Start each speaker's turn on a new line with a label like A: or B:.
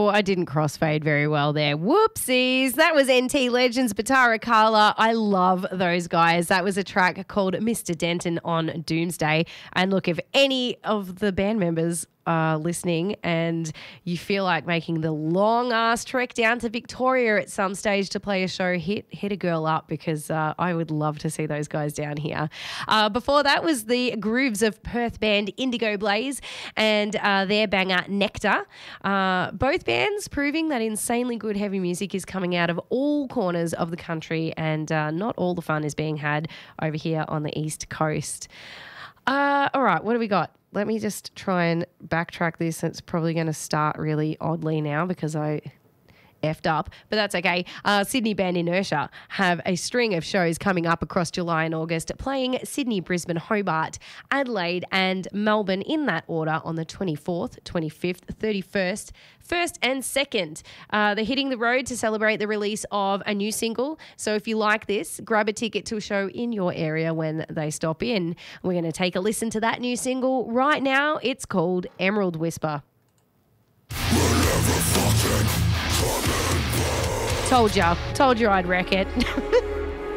A: Oh, I didn't crossfade very well there. Whoopsies. That was NT Legends, Batara Kala. I love those guys. That was a track called Mr. Denton on Doomsday. And look, if any of the band members are listening and you feel like making the long ass trek down to Victoria at some stage to play a show, hit a girl up, because I would love to see those guys down here. Before that was the grooves of Perth band Indigo Blaze and their banger Nectar. Both bands proving that insanely good heavy music is coming out of all corners of the country, and not all the fun is being had over here on the East Coast. All right, what do we got? Let me just try and backtrack this. It's probably going to start really oddly now because I effed up, but that's okay. Sydney band Inertia have a string of shows coming up across July and August, playing Sydney, Brisbane, Hobart, Adelaide and Melbourne in that order on the 24th, 25th, 31st, 1st and 2nd. They're hitting the road to celebrate the release of a new single. So if you like this, grab a ticket to a show in your area when they stop in. We're going to take a listen to that new single right now. It's called Emerald Whisper. Told you I'd wreck it.